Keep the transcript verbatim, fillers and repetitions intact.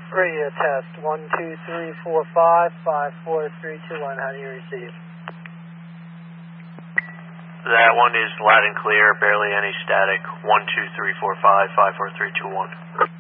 Radio test, one two three four five, five four three two one, how do you receive? That one is loud and clear, barely any static, one two three four five, five four three two one.